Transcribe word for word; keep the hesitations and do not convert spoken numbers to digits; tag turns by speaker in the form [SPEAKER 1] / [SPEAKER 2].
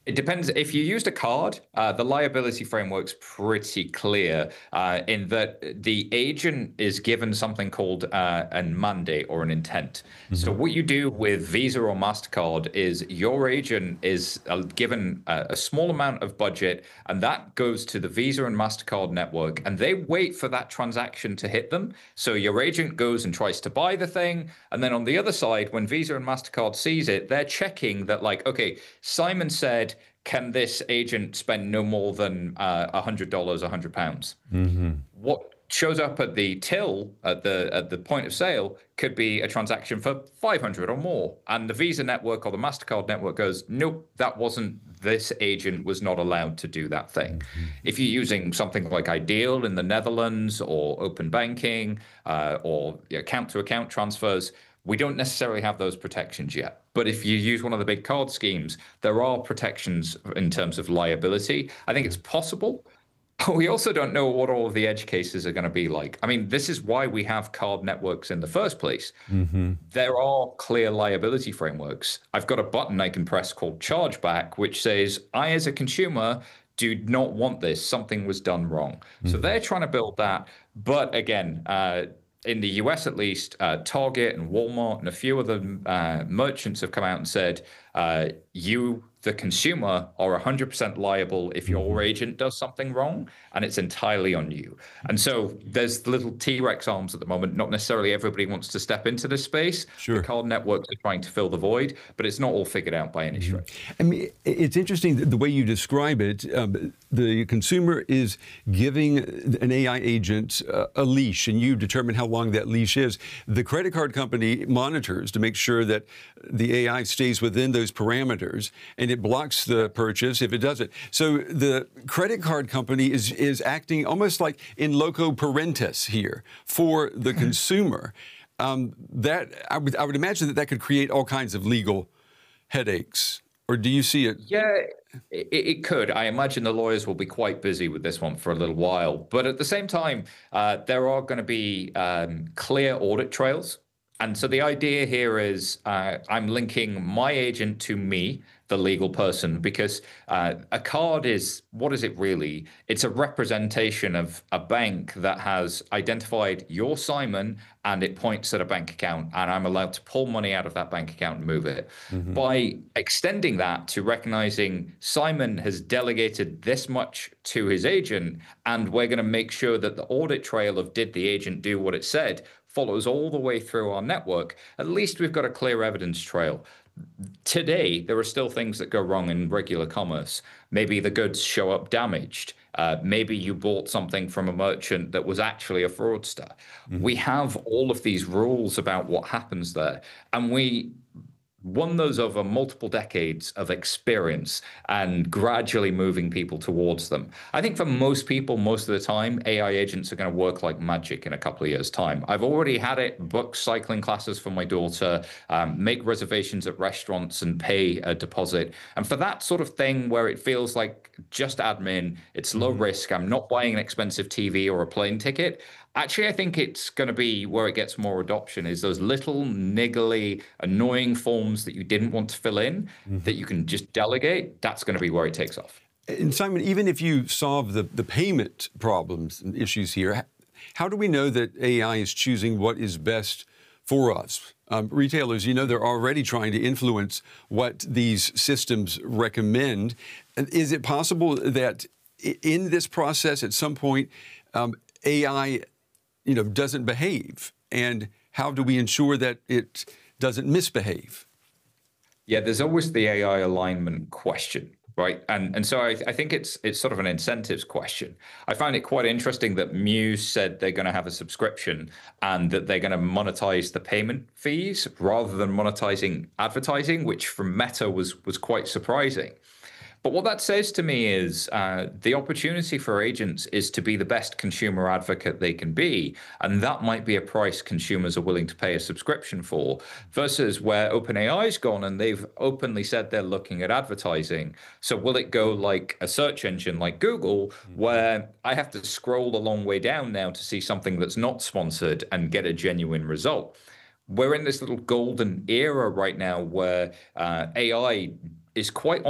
[SPEAKER 1] It depends. If you used a card, uh, the liability framework's pretty clear uh, in that the agent is given something called uh, a mandate or an intent. So
[SPEAKER 2] Hmm.
[SPEAKER 1] what you do with Visa or MasterCard is your agent is uh, given a, a small amount of budget, and that goes to the Visa and MasterCard network, and they wait for that transaction to hit them. So your agent goes and tries to buy the thing, and then on the other side, when Visa and MasterCard sees it, they're checking that like, okay, Simon said, can this agent spend no more than uh, one hundred dollars, one hundred pounds?
[SPEAKER 2] Hmm.
[SPEAKER 1] What shows up at the till at the at the point of sale could be a transaction for five hundred or more, and the Visa network or the MasterCard network goes, nope, that wasn't, this agent was not allowed to do that thing.
[SPEAKER 2] Hmm.
[SPEAKER 1] If you're using something like Ideal in the Netherlands or open banking uh, or account to account transfers, we don't necessarily have those protections yet. But if you use one of the big card schemes, there are protections in terms of liability. I think it's possible. But we also don't know what all of the edge cases are going to be like. I mean, this is why we have card networks in the first place.
[SPEAKER 2] Hmm.
[SPEAKER 1] There are clear liability frameworks. I've got a button I can press called chargeback, which says, I, as a consumer, do not want this. Something was done wrong. So
[SPEAKER 2] Hmm.
[SPEAKER 1] they're trying to build that. But again, uh, in the U S at least, uh, Target and Walmart and a few other uh, merchants have come out and said, uh, you, the consumer, are one hundred percent liable if your agent does something wrong, and it's entirely on you. And so there's little T-Rex arms at the moment. Not necessarily everybody wants to step into this space. The
[SPEAKER 2] Sure.
[SPEAKER 1] card networks are trying to fill the void, but it's not all figured out by any stretch.
[SPEAKER 2] I mean, it's interesting the way you describe it. Um, the consumer is giving an A I agent uh, a leash, and you determine how long that leash is. The credit card company monitors to make sure that the A I stays within those parameters, and it blocks the purchase if it doesn't. So the credit card company is is acting almost like in loco parentis here for the consumer. Um, that I would I would imagine that that could create all kinds of legal headaches. Or do you see it?
[SPEAKER 1] Yeah, it, it could. I imagine the lawyers will be quite busy with this one for a little while. But at the same time, uh, there are going to be um, clear audit trails. And so the idea here is uh, I'm linking my agent to me, the legal person, because uh, a card is, what is it really? It's a representation of a bank that has identified your Simon, and it points at a bank account, and I'm allowed to pull money out of that bank account and move it.
[SPEAKER 2] Hmm.
[SPEAKER 1] By extending that to recognizing Simon has delegated this much to his agent, and we're going to make sure that the audit trail of did the agent do what it said follows all the way through our network, at least we've got a clear evidence trail. Today, there are still things that go wrong in regular commerce. Maybe the goods show up damaged. Uh, maybe you bought something from a merchant that was actually a fraudster.
[SPEAKER 2] Hmm.
[SPEAKER 1] We have all of these rules about what happens there, and we won those over multiple decades of experience and gradually moving people towards them. I think for most people, most of the time, A I agents are going to work like magic in a couple of years' time. I've already had it book cycling classes for my daughter, um, make reservations at restaurants and pay a deposit. And for that sort of thing where it feels like just admin, it's low
[SPEAKER 2] Hmm.
[SPEAKER 1] risk, I'm not buying an expensive T V or a plane ticket. Actually, I think it's going to be where it gets more adoption is those little niggly, annoying forms that you didn't want to fill in that you can just delegate. That's going to be where it takes off.
[SPEAKER 2] And Simon, even if you solve the, the payment problems and issues here, how do we know that A I is choosing what is best for us? Um, retailers, you know, they're already trying to influence what these systems recommend. And is it possible that in this process, at some point, um, A I, you know, doesn't behave? And how do we ensure that it doesn't misbehave?
[SPEAKER 1] Yeah, there's always the A I alignment question, right? And and so I, I think it's it's sort of an incentives question. I find it quite interesting that Muse said they're going to have a subscription and that they're going to monetize the payment fees rather than monetizing advertising, which from Meta was was quite surprising. But what that says to me is uh, the opportunity for agents is to be the best consumer advocate they can be. And that might be a price consumers are willing to pay a subscription for, versus where OpenAI's gone and they've openly said they're looking at advertising. So will it go like a search engine like Google, where I have to scroll a long way down now to see something that's not sponsored and get a genuine result? We're in this little golden era right now where uh, A I is quite